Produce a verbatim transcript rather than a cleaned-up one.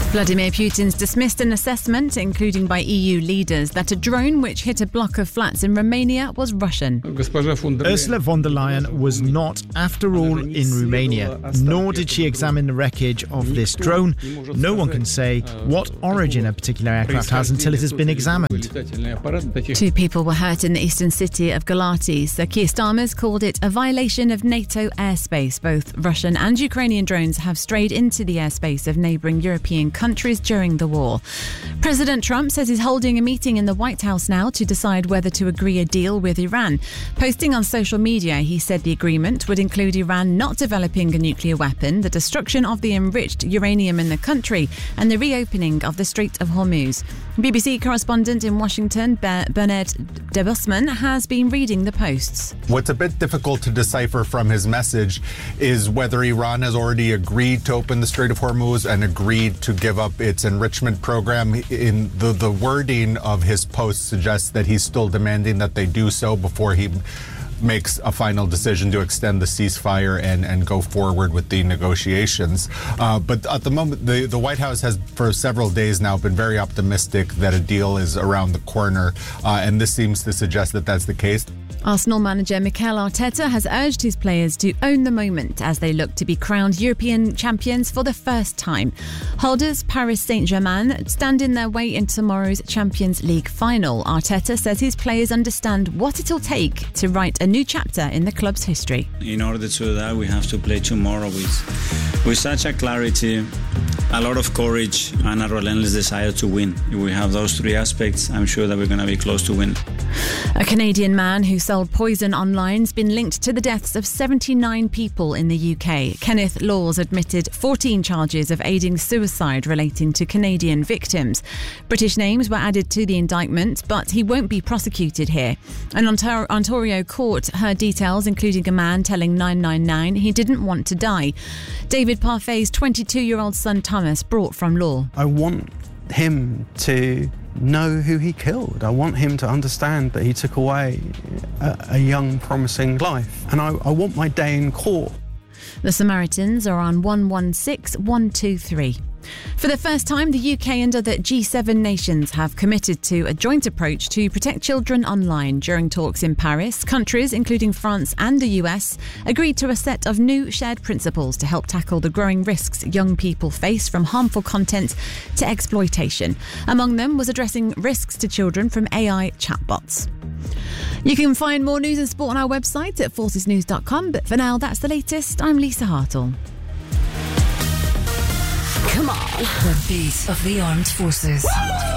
Vladimir Putin's dismissed an assessment, including by E U leaders, that a drone which hit a block of flats in Romania was Russian. Ursula von der Leyen was not, after all, in Romania, nor did she examine the wreckage of this drone. No one can say what origin a particular aircraft has until it has been examined. Two people were hurt in the eastern city of Galati. Sir Keir Starmer's called it a violation of NATO airspace. Both Russian and Ukrainian drones have strayed into the airspace of neighbouring European countries during the war. President Trump says he's holding a meeting in the White House now to decide whether to agree a deal with Iran. Posting on social media, he said the agreement would include Iran not developing a nuclear weapon, the destruction of the enriched uranium in the country, and the reopening of the Strait of Hormuz. B B C correspondent in Washington, Bernard de Busman, has been reading the posts. What's a bit difficult to decipher from his message is whether Iran has already agreed to open the Strait of Hormuz and agreed to give up its enrichment program. In the, the wording of his post suggests that he's still demanding that they do so before he makes a final decision to extend the ceasefire and, and go forward with the negotiations. Uh, but at the moment, the, the White House has for several days now been very optimistic that a deal is around the corner, uh, and this seems to suggest that that's the case. Arsenal manager Mikel Arteta has urged his players to own the moment as they look to be crowned European champions for the first time. Holders Paris Saint-Germain stand in their way in tomorrow's Champions League final. Arteta says his players understand what it'll take to write a new chapter in the club's history. In order to do that, we have to play tomorrow with, with such a clarity, a lot of courage and a relentless desire to win. If we have those three aspects, I'm sure that we're going to be close to win. A Canadian man who sold poison online has been linked to the deaths of seventy-nine people in the U K. Kenneth Laws admitted fourteen charges of aiding suicide relating to Canadian victims. British names were added to the indictment, but he won't be prosecuted here. An Ontario, Ontario court heard details, including a man telling nine nine nine he didn't want to die. David Parfay's twenty-two-year-old son Thomas brought from law. I want him to know who he killed. I want him to understand that he took away a, a young, promising life. And I, I want my day in court. The Samaritans are on one one six one two three. For the first time, the U K and other G seven nations have committed to a joint approach to protect children online. During talks in Paris, countries, including France and the U S, agreed to a set of new shared principles to help tackle the growing risks young people face from harmful content to exploitation. Among them was addressing risks to children from A I chatbots. You can find more news and sport on our website at forces news dot com, but for now, that's the latest. I'm Lisa Hartle. Come on. The beat of the armed forces.